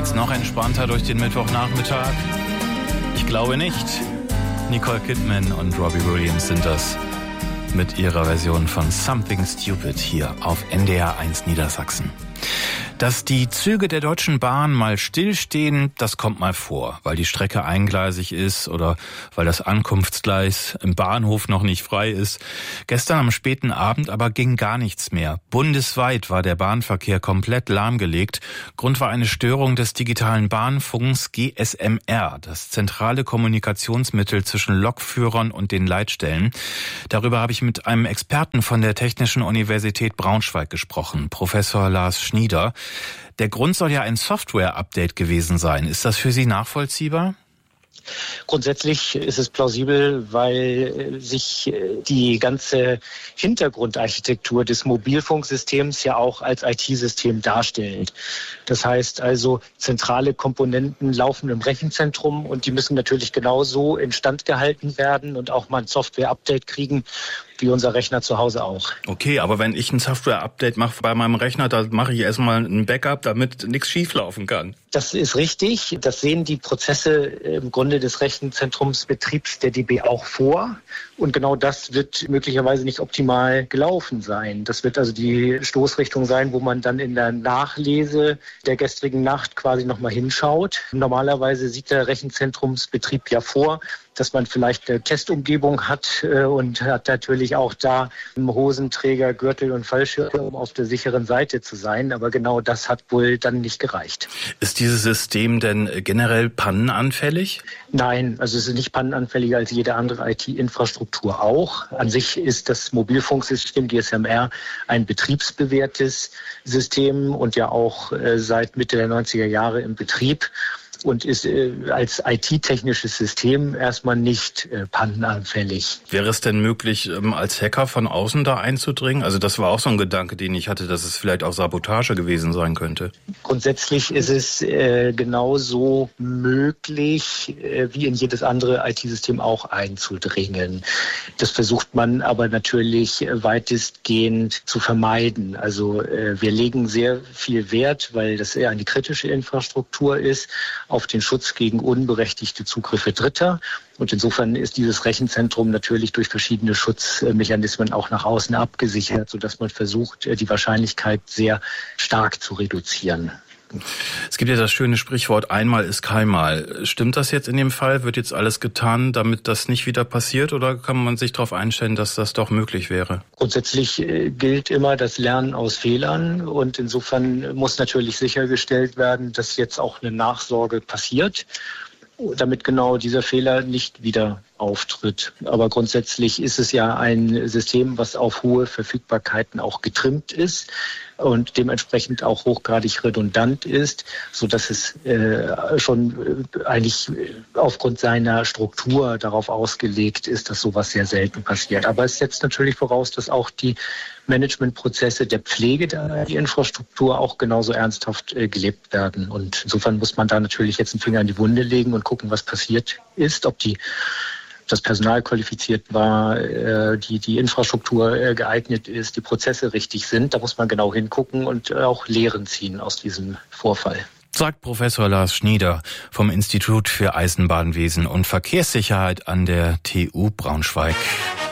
Geht's noch entspannter durch den Mittwochnachmittag? Ich glaube nicht. Nicole Kidman und Robbie Williams sind das mit ihrer Version von Something Stupid hier auf NDR 1 Niedersachsen. Dass die Züge der Deutschen Bahn mal stillstehen, das kommt mal vor, weil die Strecke eingleisig ist oder weil das Ankunftsgleis im Bahnhof noch nicht frei ist. Gestern am späten Abend aber ging gar nichts mehr. Bundesweit war der Bahnverkehr komplett lahmgelegt. Grund war eine Störung des digitalen Bahnfunks GSMR, das zentrale Kommunikationsmittel zwischen Lokführern und den Leitstellen. Darüber habe ich mit einem Experten von der Technischen Universität Braunschweig gesprochen, Professor Lars Schnieder. Der Grund soll ja ein Software-Update gewesen sein. Ist das für Sie nachvollziehbar? Grundsätzlich ist es plausibel, weil sich die ganze Hintergrundarchitektur des Mobilfunksystems ja auch als IT-System darstellt. Das heißt also, zentrale Komponenten laufen im Rechenzentrum und die müssen natürlich genauso instand gehalten werden und auch mal ein Software-Update kriegen, wie unser Rechner zu Hause auch. Okay, aber wenn ich ein Software-Update mache bei meinem Rechner, da mache ich erstmal ein Backup, damit nichts schieflaufen kann. Das ist richtig. Das sehen die Prozesse im Grunde des Rechenzentrumsbetriebs der DB auch vor. Und genau das wird möglicherweise nicht optimal gelaufen sein. Das wird also die Stoßrichtung sein, wo man dann in der Nachlese der gestrigen Nacht quasi nochmal hinschaut. Normalerweise sieht der Rechenzentrumsbetrieb ja vor, dass man vielleicht eine Testumgebung hat und hat natürlich auch da Hosenträger, Gürtel und Fallschirm, um auf der sicheren Seite zu sein. Aber genau das hat wohl dann nicht gereicht. Ist dieses System denn generell pannenanfällig? Nein, also es ist nicht pannenanfälliger als jede andere IT-Infrastruktur auch. An sich ist das Mobilfunksystem GSMR ein betriebsbewährtes System und ja auch seit Mitte der 90er Jahre im Betrieb. Und ist als IT-technisches System erstmal nicht pannenanfällig. Wäre es denn möglich, als Hacker von außen da einzudringen? Also das war auch so ein Gedanke, den ich hatte, dass es vielleicht auch Sabotage gewesen sein könnte. Grundsätzlich ist es genauso möglich, wie in jedes andere IT-System auch einzudringen. Das versucht man aber natürlich weitestgehend zu vermeiden. Also wir legen sehr viel Wert, weil das eher eine kritische Infrastruktur ist, auf den Schutz gegen unberechtigte Zugriffe Dritter. Und insofern ist dieses Rechenzentrum natürlich durch verschiedene Schutzmechanismen auch nach außen abgesichert, sodass man versucht, die Wahrscheinlichkeit sehr stark zu reduzieren. Es gibt ja das schöne Sprichwort, einmal ist keinmal. Stimmt das jetzt in dem Fall? Wird jetzt alles getan, damit das nicht wieder passiert? Oder kann man sich darauf einstellen, dass das doch möglich wäre? Grundsätzlich gilt immer das Lernen aus Fehlern. Und insofern muss natürlich sichergestellt werden, dass jetzt auch eine Nachsorge passiert, damit genau dieser Fehler nicht wieder auftritt. Aber grundsätzlich ist es ja ein System, was auf hohe Verfügbarkeiten auch getrimmt ist und dementsprechend auch hochgradig redundant ist, sodass es schon eigentlich aufgrund seiner Struktur darauf ausgelegt ist, dass sowas sehr selten passiert. Aber es setzt natürlich voraus, dass auch die Managementprozesse der Pflege der Infrastruktur auch genauso ernsthaft gelebt werden. Und insofern muss man da natürlich jetzt einen Finger in die Wunde legen und gucken, was passiert ist, ob das Personal qualifiziert war, die Infrastruktur geeignet ist, die Prozesse richtig sind. Da muss man genau hingucken und auch Lehren ziehen aus diesem Vorfall. Sagt Professor Lars Schnieder vom Institut für Eisenbahnwesen und Verkehrssicherheit an der TU Braunschweig.